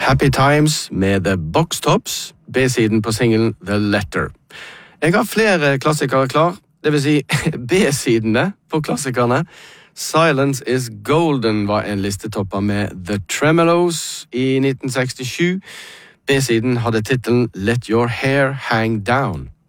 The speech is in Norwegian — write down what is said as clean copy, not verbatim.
Happy Times med The Box Tops, B-siden på singlen The Letter. Jeg har flere klassikere klar, det vil si B-sidene på klassikerne. Silence is Golden var en listetopper med The Tremolos i 1967. B-siden hadde titelen Let Your Hair Hang Down.